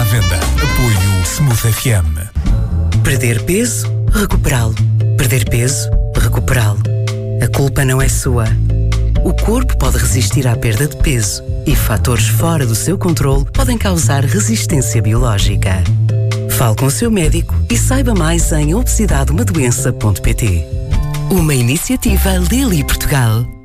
venda. Apoio Smooth FM. Perder peso, recuperá-lo. Perder peso, recuperá-lo. A culpa não é sua. O corpo pode resistir à perda de peso e fatores fora do seu controle podem causar resistência biológica. Fale com o seu médico e saiba mais em obesidadeumadoença.pt. Uma iniciativa Lilly Portugal.